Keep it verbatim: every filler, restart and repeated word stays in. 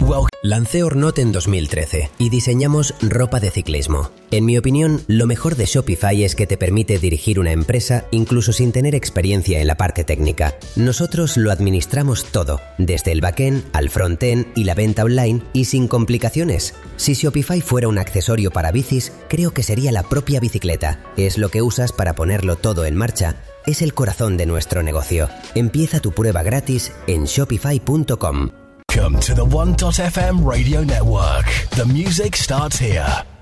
Lancé Ornot en dos mil trece y diseñamos ropa de ciclismo. En mi opinión, lo mejor de Shopify es que te permite dirigir una empresa incluso sin tener experiencia en la parte técnica. Nosotros lo administramos todo, desde el backend al frontend y la venta online, y sin complicaciones. Si Shopify fuera un accesorio para bicis, creo que sería la propia bicicleta. Es lo que usas para ponerlo todo en marcha. Es el corazón de nuestro negocio. Empieza tu prueba gratis en shopify punto com. Come to the one dot f m radio network. The music starts here.